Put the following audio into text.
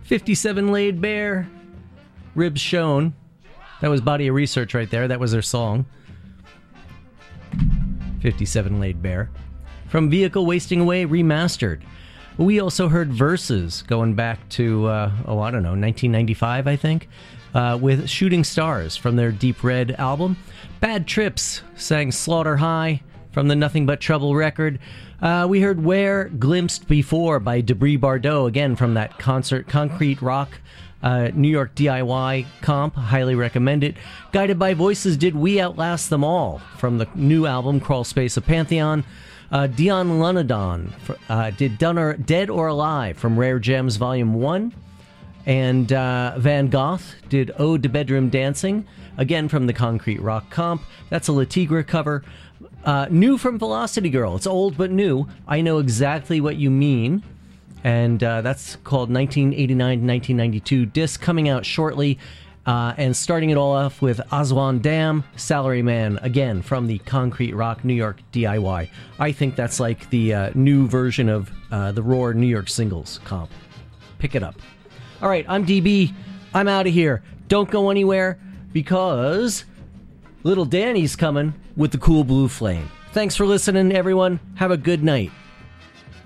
57 Laid Bare, Ribs Shown. That was Body of Research right there. That was their song. 57 Laid Bare. From Vehicle Wasting Away, Remastered. We also heard Verses going back to, 1995, I think, with Shooting Stars from their Deep Red album. Bad Trips sang Slaughter High from the Nothing But Trouble record. We heard Where Glimpsed Before by Debris Bardot, again from that concert Concrete Rock New York DIY comp. Highly recommend it. Guided by Voices did We Outlast Them All from the new album Crawl Space of Pantheon. Dion Lunadon did Dead or Alive from Rare Gems Volume 1. And Van Goth did Ode to Bedroom Dancing, again from the Concrete Rock comp. That's a La Tigre cover. New from Velocity Girl. It's old but new. I Know Exactly What You Mean. And that's called 1989-1992 disc, coming out shortly. And starting it all off with Aswan Dam, Salaryman, again from the Concrete Rock New York DIY. I think that's like the new version of the Roar New York Singles comp. Pick it up. All right, I'm DB. I'm out of here. Don't go anywhere because Little Danny's coming with the Cool Blue Flame. Thanks for listening, everyone. Have a good night.